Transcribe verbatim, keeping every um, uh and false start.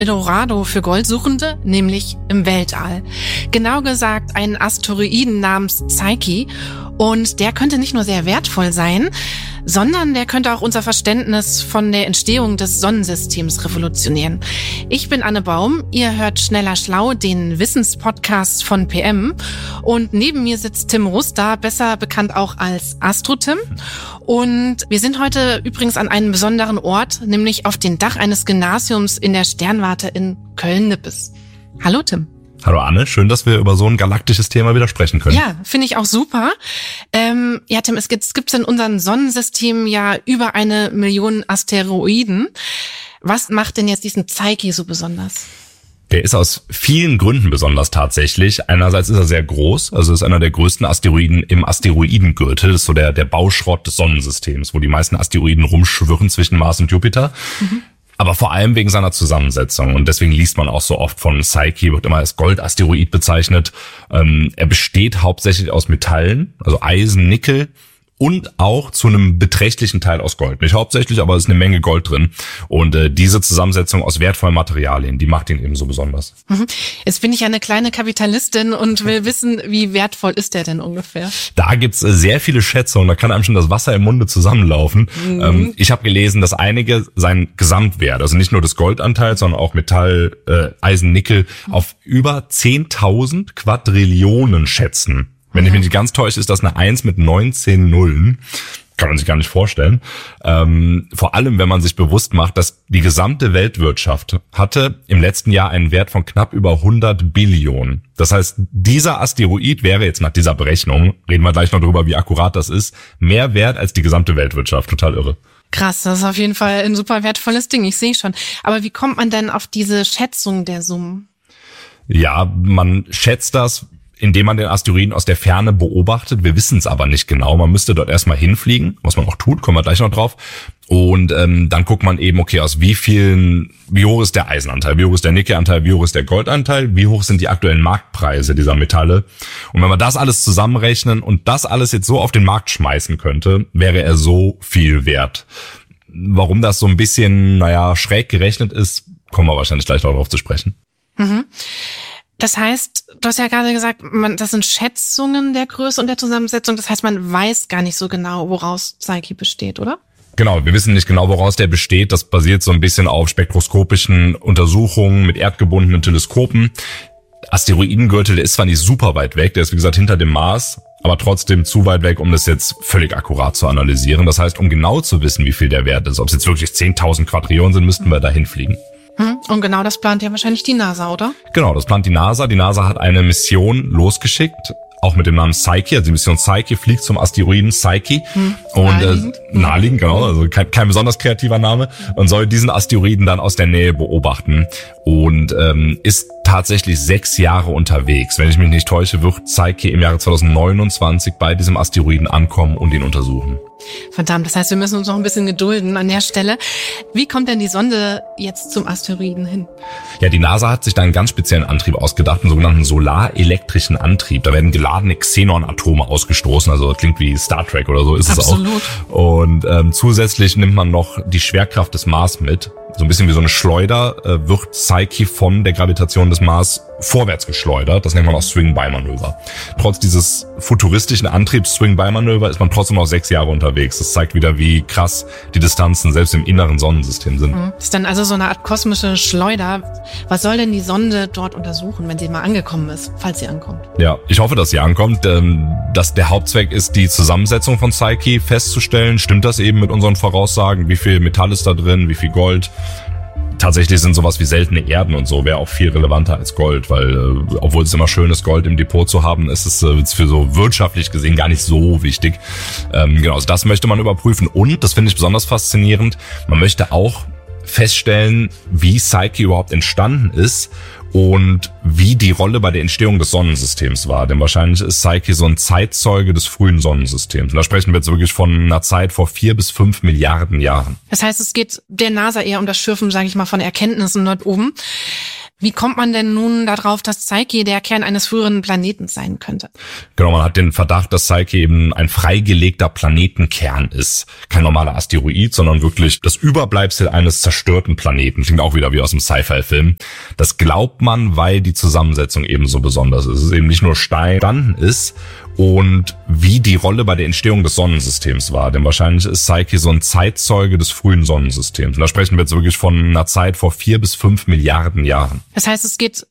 Eldorado für Goldsuchende, nämlich im Weltall. Genau gesagt einen Asteroiden namens Psyche. Und der könnte nicht nur sehr wertvoll sein, sondern der könnte auch unser Verständnis von der Entstehung des Sonnensystems revolutionieren. Ich bin Anne Baum, ihr hört Schneller Schlau, den Wissenspodcast von P M. Und neben mir sitzt Tim Ruster, besser bekannt auch als Astro-Tim. Und wir sind heute übrigens an einem besonderen Ort, nämlich auf dem Dach eines Gymnasiums in der Sternwarte in Köln-Nippes. Hallo Tim. Hallo Anne, schön, dass wir über so ein galaktisches Thema wieder sprechen können. Ja, finde ich auch super. Ähm, ja, Tim, es gibt, es gibt in unserem Sonnensystem ja über eine Million Asteroiden. Was macht denn jetzt diesen Psyche so besonders? Der ist aus vielen Gründen besonders tatsächlich. Einerseits ist er sehr groß, also ist einer der größten Asteroiden im Asteroidengürtel. Das ist so der, der Bauschrott des Sonnensystems, wo die meisten Asteroiden rumschwirren zwischen Mars und Jupiter. Mhm. Aber vor allem wegen seiner Zusammensetzung. Und deswegen liest man auch so oft von Psyche, wird immer als Goldasteroid bezeichnet. Ähm, er besteht hauptsächlich aus Metallen, also Eisen, Nickel und auch zu einem beträchtlichen Teil aus Gold. Nicht hauptsächlich, aber es ist eine Menge Gold drin. Und äh, diese Zusammensetzung aus wertvollen Materialien, die macht ihn eben so besonders. Mhm. Jetzt bin ich ja eine kleine Kapitalistin und will wissen, wie wertvoll ist der denn ungefähr? Da gibt's äh, sehr viele Schätzungen, da kann einem schon das Wasser im Munde zusammenlaufen. Mhm. Ähm, ich habe gelesen, dass einige seinen Gesamtwert, also nicht nur des Goldanteils, sondern auch Metall, äh, Eisen, Nickel, mhm. auf über zehntausend Quadrillionen schätzen. Wenn ich mich nicht ganz täusche, ist das eine eins mit neunzehn Nullen. Kann man sich gar nicht vorstellen. Ähm, vor allem, wenn man sich bewusst macht, dass die gesamte Weltwirtschaft hatte im letzten Jahr einen Wert von knapp über hundert Billionen. Das heißt, dieser Asteroid wäre jetzt nach dieser Berechnung, reden wir gleich noch darüber, wie akkurat das ist, mehr wert als die gesamte Weltwirtschaft. Total irre. Krass, das ist auf jeden Fall ein super wertvolles Ding, ich sehe schon. Aber wie kommt man denn auf diese Schätzung der Summen? Ja, man schätzt das, indem man den Asteroiden aus der Ferne beobachtet. Wir wissen es aber nicht genau. Man müsste dort erstmal hinfliegen, was man auch tut, kommen wir gleich noch drauf. Und ähm, dann guckt man eben, okay, aus wie vielen, wie hoch ist der Eisenanteil, wie hoch ist der Nickelanteil, wie hoch ist der Goldanteil, wie hoch sind die aktuellen Marktpreise dieser Metalle. Und wenn wir das alles zusammenrechnen und das alles jetzt so auf den Markt schmeißen könnte, wäre er so viel wert. Warum das so ein bisschen, naja, schräg gerechnet ist, kommen wir wahrscheinlich gleich noch drauf zu sprechen. Mhm. Das heißt, du hast ja gerade gesagt, man, das sind Schätzungen der Größe und der Zusammensetzung. Das heißt, man weiß gar nicht so genau, woraus Psyche besteht, oder? Genau, wir wissen nicht genau, woraus der besteht. Das basiert so ein bisschen auf spektroskopischen Untersuchungen mit erdgebundenen Teleskopen. Asteroidengürtel, der ist zwar nicht super weit weg, der ist wie gesagt hinter dem Mars, aber trotzdem zu weit weg, um das jetzt völlig akkurat zu analysieren. Das heißt, um genau zu wissen, wie viel der Wert ist, ob es jetzt wirklich zehntausend Quadrillionen sind, müssten wir da hinfliegen. Und genau das plant ja wahrscheinlich die NASA, oder? Genau, das plant die NASA. Die NASA hat eine Mission losgeschickt, auch mit dem Namen Psyche. Also die Mission Psyche fliegt zum Asteroiden Psyche. Hm, und naheliegend. Äh, naheliegend, genau, also kein, kein besonders kreativer Name. Und soll diesen Asteroiden dann aus der Nähe beobachten. Und ähm, ist tatsächlich sechs Jahre unterwegs. Wenn ich mich nicht täusche, wird Psyche im Jahre zweitausendneunundzwanzig bei diesem Asteroiden ankommen und ihn untersuchen. Verdammt, das heißt, wir müssen uns noch ein bisschen gedulden an der Stelle. Wie kommt denn die Sonde jetzt zum Asteroiden hin? Ja, die NASA hat sich da einen ganz speziellen Antrieb ausgedacht, einen sogenannten solarelektrischen Antrieb. Da werden geladene Xenon-Atome ausgestoßen, also das klingt wie Star Trek oder so ist Absolut. Es auch. Und ähm, zusätzlich nimmt man noch die Schwerkraft des Mars mit. So ein bisschen wie so eine Schleuder äh, wird Psyche von der Gravitation des Mars vorwärts geschleudert. Das nennt man auch Swing-By-Manöver. Trotz dieses futuristischen Antriebs Swing-By-Manöver ist man trotzdem noch sechs Jahre unterwegs. Das zeigt wieder, wie krass die Distanzen selbst im inneren Sonnensystem sind. Das ist dann also so eine Art kosmische Schleuder. Was soll denn die Sonde dort untersuchen, wenn sie mal angekommen ist, falls sie ankommt? Ja, ich hoffe, dass sie ankommt. Ähm, dass der Hauptzweck ist, die Zusammensetzung von Psyche festzustellen. Stimmt das eben mit unseren Voraussagen? Wie viel Metall ist da drin? Wie viel Gold? Tatsächlich sind sowas wie seltene Erden und so wäre auch viel relevanter als Gold, weil äh, obwohl es immer schön ist, Gold im Depot zu haben, ist es äh, für so wirtschaftlich gesehen gar nicht so wichtig. Ähm, genau, also das möchte man überprüfen und, das finde ich besonders faszinierend, man möchte auch feststellen, wie Psyche überhaupt entstanden ist und wie die Rolle bei der Entstehung des Sonnensystems war. Denn wahrscheinlich ist Psyche so ein Zeitzeuge des frühen Sonnensystems. Und da sprechen wir jetzt wirklich von einer Zeit vor vier bis fünf Milliarden Jahren. Das heißt, es geht der NASA eher um das Schürfen, sage ich mal, von Erkenntnissen dort oben. Wie kommt man denn nun darauf, dass Psyche der Kern eines früheren Planeten sein könnte? Genau, man hat den Verdacht, dass Psyche eben ein freigelegter Planetenkern ist. Kein normaler Asteroid, sondern wirklich das Überbleibsel eines zerstörten Planeten. Klingt auch wieder wie aus einem Sci-Fi-Film. Das glaubt man, weil die Zusammensetzung eben so besonders ist. Es ist eben nicht nur Stein dann ist und wie die Rolle bei der Entstehung des Sonnensystems war. Denn wahrscheinlich ist Psyche so ein Zeitzeuge des frühen Sonnensystems. Und da sprechen wir jetzt wirklich von einer Zeit vor vier bis fünf Milliarden Jahren. Das heißt, es geht